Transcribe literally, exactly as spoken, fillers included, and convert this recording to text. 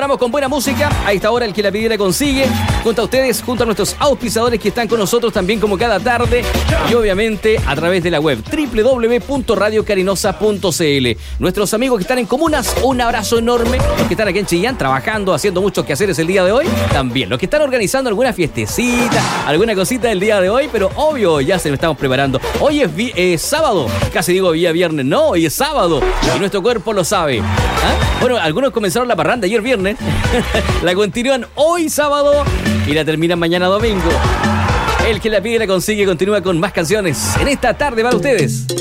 Cerramos con buena música. A esta hora el que la pide la consigue. Junto a ustedes, junto a nuestros auspiciadores que están con nosotros también como cada tarde. Y obviamente a través de la web doble u doble u doble u punto radio carinosa punto c l. Nuestros amigos que están en comunas, un abrazo enorme. Los que están aquí en Chillán trabajando, haciendo muchos quehaceres el día de hoy, también. Los que están organizando alguna fiestecita, alguna cosita el día de hoy, pero obvio, ya se lo estamos preparando. Hoy es vi- eh, sábado, casi digo día viernes, no, hoy es sábado y nuestro cuerpo lo sabe. ¿Ah? Bueno, algunos comenzaron la parranda ayer viernes, la continúan hoy sábado y la terminan mañana domingo. El que la pide la consigue continúa con más canciones en esta tarde para ustedes.